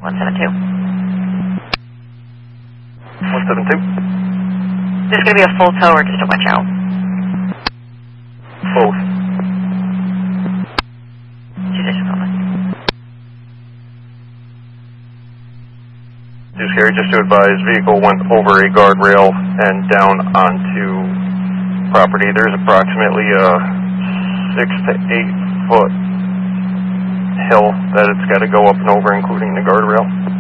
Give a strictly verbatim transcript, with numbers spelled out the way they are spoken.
one seven two. one seven two. There's going to be a full tow or just a wet chow? Both. Two digits only. Two scary, just to advise, vehicle went over a guardrail and down onto property. There's approximately a six to eight foot hill that it's got to go up and over, including the guardrail.